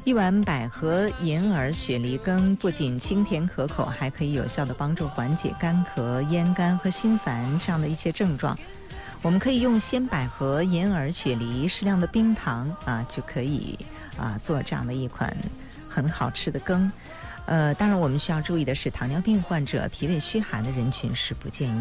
一碗百合银耳雪梨羹不仅清甜可口，还可以有效的帮助缓解干咳、咽干和心烦这样的一些症状。我们可以用鲜百合、银耳、雪梨、适量的冰糖就可以做这样的一款很好吃的羹。当然我们需要注意的是，糖尿病患者、脾胃虚寒的人群是不建议